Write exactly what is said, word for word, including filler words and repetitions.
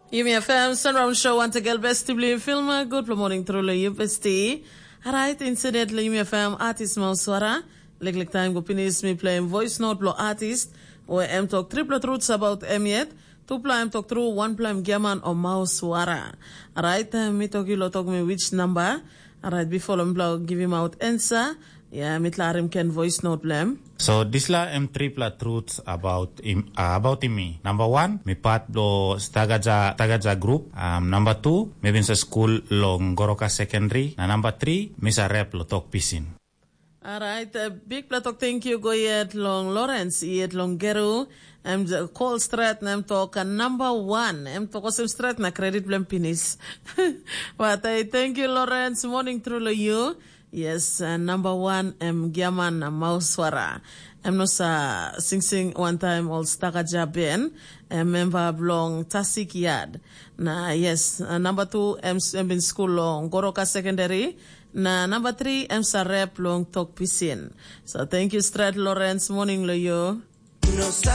Yumi F M, Sunround Show, want to get best to film. Good morning through the U S T. Alright, incidentally, Yumi F M, artist Mauswara. Like time go finish me playing voice note blow artist. Where M talk triple truths about M yet. Two play talk through, one play Gaman or Mauswara. Alright, me talk you talk me which number. Alright, before I'm give him out answer. Yeah, me tlarim can voice note blame. So this la am triple truths about him, uh, about me. Number one, me part lo tagaja tagaja group. Um, number two, me bin sa school lo Ngoroka Secondary. Na number three, me sa rep lo talk pisin. Alright, uh, big platok thank you go yet long Lawrence yet long Geru. I'm the call straight na talk uh, number one. I'm talk osim straight na credit blame pinis. But I thank you Lawrence. Morning through you. Yes, uh, number one, um, Giaman uh, Mauswara. I'm not uh, sing sing one time all stagaja ben. Um, member belong Tasik Yard. Na yes, uh, number two, I'm in school long Goroka Secondary. Na number three, I'm sa rep long talk pisin. So thank you, Strat Lawrence. Morning lo yo.